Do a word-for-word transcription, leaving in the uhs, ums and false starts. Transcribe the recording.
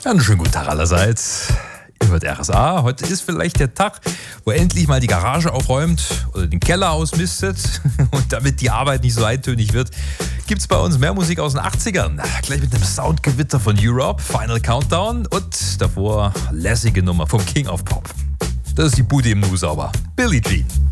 Einen schönen guten Tag allerseits. Ihr hört R S A. Heute ist vielleicht der Tag, wo endlich mal die Garage aufräumt oder den Keller ausmistet. Und damit die Arbeit nicht so eintönig wird, gibt es bei uns mehr Musik aus den achtzigern. Gleich mit einem Soundgewitter von Europe, Final Countdown und davor lässige Nummer vom King of Pop. Das ist die Bude im Nu sauber. Billie Jean.